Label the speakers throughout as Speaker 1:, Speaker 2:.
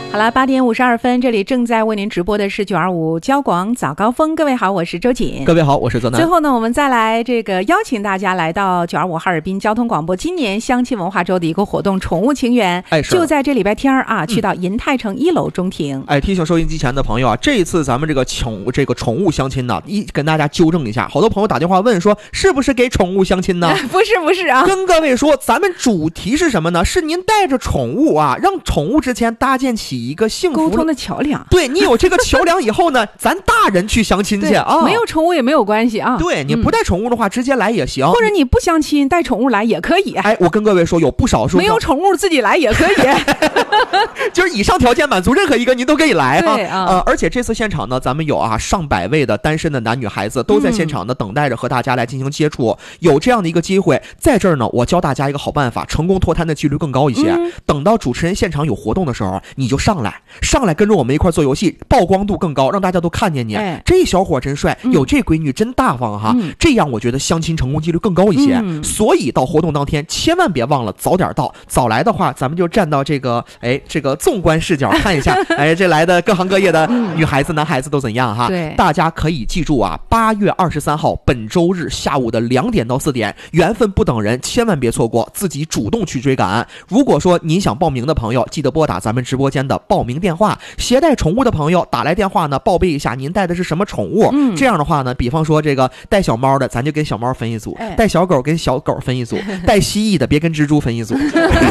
Speaker 1: 好了，8点52分，这里正在为您直播的是925交广早高峰。各位好，我是周瑾。
Speaker 2: 各位好，我是泽南。
Speaker 1: 最后呢，我们再来邀请大家来到925哈尔滨交通广播今年相亲文化周的一个活动——宠物情缘，就在这礼拜天啊，去到银泰城1楼中庭。
Speaker 2: 提醒收音机前的朋友啊，这一次咱们这个宠物相亲呢，跟大家纠正一下，好多朋友打电话问说，是不是给宠物相亲呢？
Speaker 1: 不是啊，
Speaker 2: 跟各位说，咱们主题是什么呢？是您带着宠物啊，让宠物之间搭建起一个幸福
Speaker 1: 沟通的桥梁。
Speaker 2: 对，你有这个桥梁以后呢，咱大人去相亲去啊，
Speaker 1: 没有宠物也没有关系啊。
Speaker 2: 对，你不带宠物的话，直接来也行，
Speaker 1: 或者你不相亲带宠物来也可以。
Speaker 2: 我跟各位说，有不少说
Speaker 1: 没有宠物自己来也可以，
Speaker 2: 就是以上条件满足任何一个您都可以来
Speaker 1: 啊。
Speaker 2: 而且这次现场呢，咱们有上百位的单身的男女孩子都在现场呢，等待着和大家来进行接触。有这样的一个机会，在这儿呢，我教大家一个好办法，成功脱单的几率更高一些。等到主持人现场有活动的时候，你就上来跟着我们一块做游戏，曝光度更高，让大家都看见你。这小伙真帅，有这闺女真大方哈。这样我觉得相亲成功几率更高一些。所以到活动当天，千万别忘了早点到。早来的话，咱们就站到这个纵观视角看一下，这来的各行各业的女孩子、男孩子都怎样哈？
Speaker 1: 对，
Speaker 2: 大家可以记住啊，8月23号本周日下午的2点到4点，缘分不等人，千万别错过，自己主动去追赶。如果说您想报名的朋友，记得拨打咱们直播间的报名电话。携带宠物的朋友打来电话呢，报备一下您带的是什么宠物。这样的话呢，比方说这个带小猫的，咱就跟小猫分一组；带小狗跟小狗分一组；带蜥蜴的别跟蜘蛛分一组。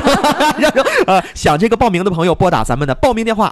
Speaker 2: 想这个报名的朋友拨打咱们的报名电话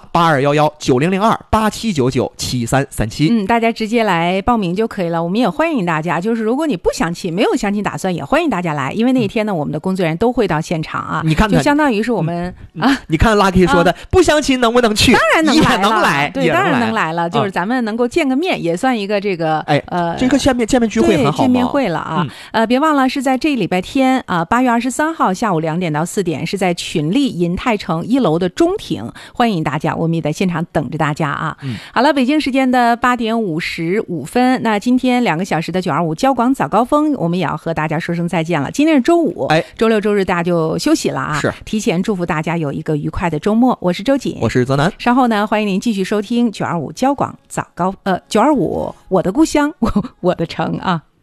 Speaker 2: 8211900287997337。
Speaker 1: 大家直接来报名就可以了。我们也欢迎大家，就是如果你不相亲，没有相亲打算，也欢迎大家来，因为那一天呢，我们的工作人员都会到现场啊。
Speaker 2: 你看，
Speaker 1: 就相当于是我们
Speaker 2: 你看 Lucky 说的，不相亲能不能去？
Speaker 1: 当然能来，对，当然能来了。就是咱们能够见个面，也算一个这个
Speaker 2: 见面聚会很好，
Speaker 1: 见面会了啊。别忘了是在这礼拜天啊，8月23号下午2点到4点，是在群力银泰城1楼的中庭，欢迎大家，我们也在现场等着大家啊。好了，北京时间的8点55分，那今天2个小时的925交广早高峰，我们也要和大家说声再见了。今天是周五，周六周日大家就休息了啊。
Speaker 2: 是，
Speaker 1: 提前祝福大家有一个愉快的周末。我是周瑾，
Speaker 2: 我是泽南。
Speaker 1: 稍后呢，欢迎您继续收听925交广早高925我的故乡我的城啊。